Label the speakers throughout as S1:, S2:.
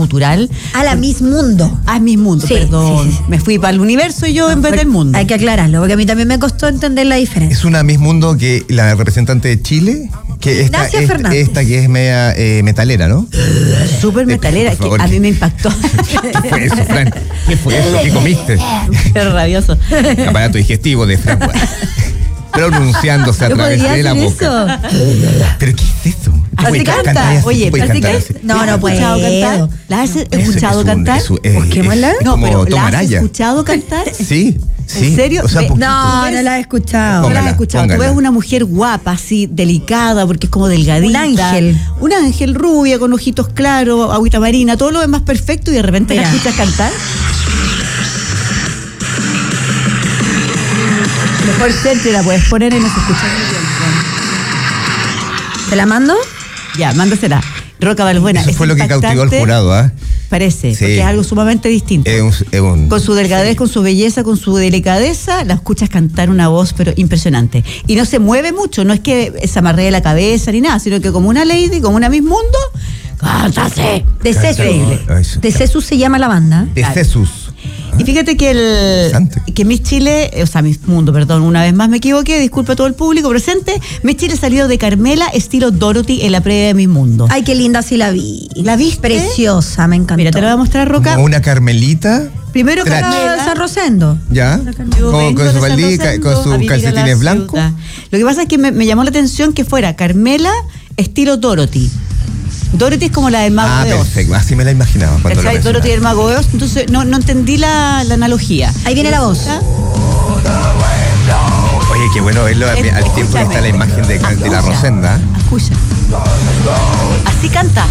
S1: gutural.
S2: A la Miss Mundo.
S1: Miss Mundo,
S2: Sí,
S1: perdón.
S2: sí.
S1: Me fui para el universo y yo en vez del mundo.
S2: Hay que aclararlo, porque a mí también me costó entender la diferencia.
S3: Es una Miss Mundo que la representante de Chile, que
S2: Ignacia Fernández.
S3: esta que es media metalera, ¿no?
S1: Súper metalera,
S3: por
S1: que
S3: favor.
S1: a mí me impactó.
S3: ¿Qué fue eso, Fran? ¿Qué fue eso? ¿Qué comiste?
S1: Qué rabioso.
S3: Aparato digestivo de Fran. Pronunciándose a
S2: ¿Yo
S3: través
S2: podría
S3: de la
S2: hacer
S3: boca.
S2: eso?
S3: ¿Pero qué es eso?
S1: Así
S3: Puedes
S1: canta.
S3: cantar así,
S1: Oye,
S3: puedes
S1: así
S3: cantar
S1: canta.
S3: así.
S2: No,
S1: ¿La has
S2: no
S1: escuchado
S2: puedo.
S1: cantar? ¿La has escuchado cantar?
S2: Busquémosla.
S3: Es
S1: No,
S3: como
S1: pero ¿la
S3: Tom
S1: has
S3: Araya.
S1: escuchado cantar?
S3: Sí, sí.
S1: ¿En serio?
S3: O sea, poquito.
S2: No, no la he escuchado.
S1: No la
S3: Póngala,
S1: has escuchado. Tú
S3: póngala.
S1: ves una mujer guapa, así, delicada, porque es como delgadita.
S2: Un ángel.
S1: Un ángel rubia, con ojitos claros, agüita marina, todo lo demás perfecto, y de repente
S2: Mira.
S1: la escuchas cantar. Mejor siempre la puedes poner y no se escucha muy bien.
S2: ¿Te la mando?
S1: Ya, mándasela. Roca Balbuena.
S3: Eso
S1: es
S3: fue lo que cautivó al
S1: impactante,
S3: jurado, ¿ah?
S1: Parece,
S3: Sí.
S1: porque es algo sumamente distinto.
S3: Es un
S1: Con su delgadez, con su belleza, con su delicadeza, la escuchas cantar una voz, pero impresionante. Y no se mueve mucho, no es que se amarree la cabeza ni nada, sino que como una lady, como una Miss Mundo, cántase.
S2: De Cesus. De Cesus se llama la banda.
S3: De Jesús.
S1: Y fíjate que
S3: Interesante.
S1: que Miss Chile, o sea, Miss Mundo, perdón, una vez más me equivoqué, disculpa a todo el público presente, Miss Chile salió de Carmela estilo Dorothy en la previa de Miss Mundo.
S2: Ay, qué linda, sí la vi.
S1: ¿La viste?
S2: Preciosa, me encantó.
S1: Mira, te la voy a mostrar, Roca.
S3: Como una Carmelita.
S1: Primero
S3: Trash.
S1: Carmela.
S2: San Rosendo.
S3: ¿Ya?
S1: Yo
S3: Con
S1: vengo
S3: su
S1: de San
S3: faldita,
S1: Rosendo
S3: con
S1: a
S3: sus
S1: vivir a la
S3: calcetines blancos.
S1: ciudad. Lo que pasa es que me llamó la atención que fuera Carmela estilo Dorothy. Dorothy es como la del Mago de Oz.
S3: Perfecto. Así me la imaginaba cuando
S1: ¿Cachai?
S3: lo
S1: Dorothy del
S3: mencionaba.
S1: Mago de Oz. Entonces no entendí la analogía.
S2: Ahí viene la voz.
S3: Oye, qué bueno verlo al tiempo que
S1: Escúchame.
S3: está la imagen de la
S1: Escucha.
S3: Rosenda.
S1: Escucha. Así canta.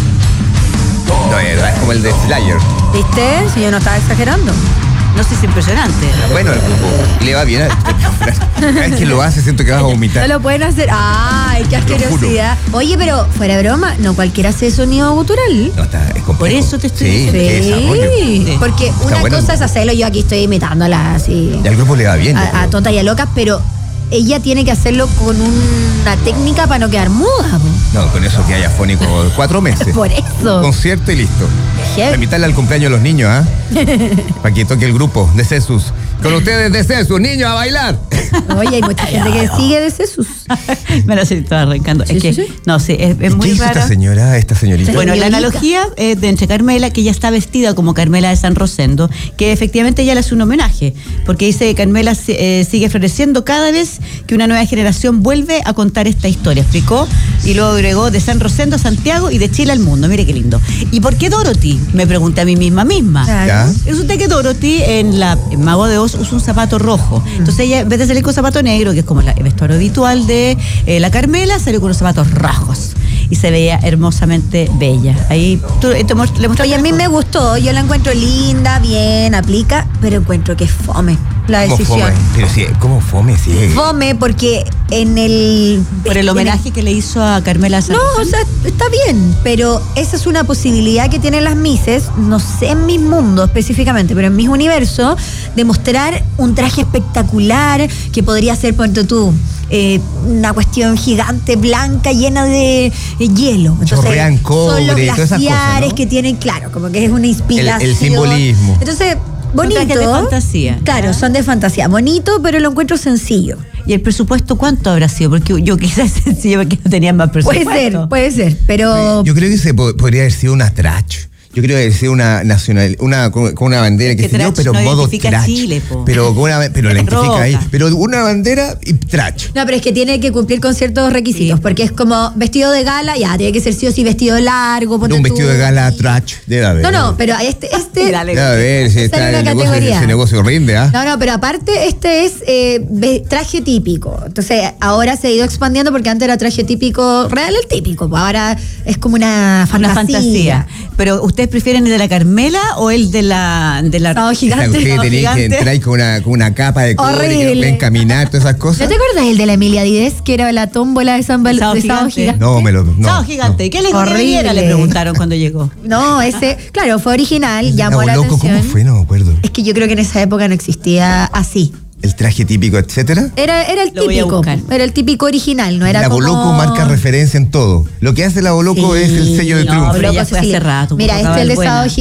S3: No, es verdad, es como el de Slayer.
S2: ¿Viste? Si yo no estaba exagerando.
S1: No sé, si es impresionante.
S3: Bueno, le va bien. Cada vez que lo hace siento que vas a
S2: No
S3: vomitar.
S2: lo pueden hacer. Ay, qué
S3: Te lo juro.
S2: asquerosidad. Oye, pero fuera de broma, no cualquiera hace sonido gutural.
S3: No, es complejo.
S1: Por eso te estoy
S3: Sí,
S1: diciendo.
S3: qué desarrollo.
S1: Sí.
S2: Porque
S3: Está
S2: una
S3: bueno.
S2: cosa es hacerlo, yo aquí estoy imitándola así
S3: Y al grupo le va bien. yo
S2: a
S3: creo.
S2: tontas y a locas, pero ella tiene que hacerlo con una técnica para no quedar muda. Po.
S3: No, con eso que haya afónico 4 meses.
S2: Por eso.
S3: Concierto y listo.
S2: Heavy.
S3: Para invitarle al cumpleaños a los niños, ¿ah? Para que toque el grupo de Jesús. Con ustedes de Jesús, niños, a bailar.
S2: Oye, hay mucha gente que sigue de Jesús.
S1: Me la estoy arrancando.
S2: Sí,
S1: es que,
S2: sí, sí.
S1: no sé, es
S3: ¿Qué
S1: muy
S3: hizo
S1: rara.
S3: esta señorita?
S1: Bueno, la
S2: Señorita.
S1: analogía es de entre Carmela, que ella está vestida como Carmela de San Rosendo, que efectivamente ella le hace un homenaje, porque dice que Carmela sigue floreciendo cada vez que una nueva generación vuelve a contar esta historia, explicó, y luego agregó de San Rosendo a Santiago y de Chile al mundo. Mire qué lindo. ¿Y por qué Dorothy? Me pregunté a mí misma.
S2: Claro.
S3: ¿Ya?
S1: Resulta que Dorothy en Mago de Oz usa un zapato rojo. Entonces ella, en vez de salir con zapato negro, que es como el vestuario habitual de la Carmela, salió con unos zapatos rojos. Y se veía hermosamente bella. Ahí le mostré.
S2: Oye, a mí me gustó, yo la encuentro linda, bien, aplica, pero encuentro que es fome la
S3: ¿Cómo
S2: decisión.
S3: fome? Pero sí, ¿cómo fome? Sí.
S2: Fome porque en el...
S1: Por el homenaje que le hizo a Carmela de San
S2: No, o
S1: Rosendo.
S2: sea, está bien, pero esa es una posibilidad que tienen las Misses, no sé en mis mundos específicamente, pero en mis universos, de mostrar un traje espectacular que podría ser, ponte tú, una cuestión gigante, blanca, llena de hielo.
S3: Chorrean
S2: son los
S3: cobre, todas esas
S2: glaciares
S3: cosas, ¿no?
S2: que tienen, claro, como que es una inspiración.
S3: El simbolismo.
S2: Entonces, bonito.
S1: trajes de fantasía.
S2: Claro, son de fantasía. Bonito, pero lo encuentro sencillo.
S1: ¿Y el presupuesto cuánto habrá sido? Porque yo quizás sencillo porque no tenían más presupuesto.
S2: Puede ser, pero...
S3: Yo creo que podría haber sido una trash. Yo creo que decir una nacional, con una bandera,
S1: Que
S3: qué sé yo,
S1: trash
S3: pero
S1: no
S3: modo
S1: identifica
S3: trash.
S1: Chile, po.
S3: Pero la identifica ahí.
S1: Roca.
S3: Pero una bandera y trash.
S2: No, pero es que tiene que cumplir con ciertos requisitos,
S1: Sí.
S2: porque es como vestido de gala, ya, tiene que ser sí o sí vestido largo. ponte
S3: Un
S2: tú.
S3: vestido de gala trash debe haber.
S2: No, pero este
S1: Dale.
S3: Debe haber, si
S2: esta
S3: está
S2: es una
S3: el negocio,
S2: categoría.
S3: ese negocio rinde, ¿ah?
S2: No, pero aparte este es traje típico. Entonces ahora se ha ido expandiendo porque antes era traje típico, real el típico, pues ahora es como una
S1: Una
S2: fantasía.
S1: fantasía. Pero ¿ustedes prefieren el de la Carmela o el de la
S2: Sábado
S3: Esa
S2: gigante.
S3: usted
S1: no,
S3: tenía que
S1: gigante.
S3: entrar con una capa de cobre que no
S2: Horrible.
S3: pueden caminar, todas esas
S2: ¿No
S3: cosas.
S2: te acuerdas el de la Emilia Díez, que era la tómbola de Sábado
S1: Sábado
S2: Gigante?
S1: Gigante?
S3: No, no.
S1: Sábado gigante.
S3: no.
S1: ¿Qué le dijo que
S2: Horrible.
S1: bebiera? Le preguntaron cuando llegó.
S2: No, ese, claro, fue original, llamó la
S3: Loco,
S2: atención.
S3: ¿cómo fue? No me acuerdo.
S2: Es que yo creo que en esa época no existía así.
S3: El traje típico, etcétera.
S2: Era el
S1: Lo voy a
S2: típico,
S1: buscar.
S2: era el típico original, no era
S3: La
S2: como...
S3: Boloco marca referencia en todo. Lo que hace la Boloco
S2: Sí.
S3: es el sello de
S1: No,
S3: triunfo.
S1: pero ya
S2: Boloco,
S1: fue
S2: sí.
S1: hace rato,
S2: Mira,
S1: Boloco
S2: este es el de
S1: Balbuena.
S2: Sábado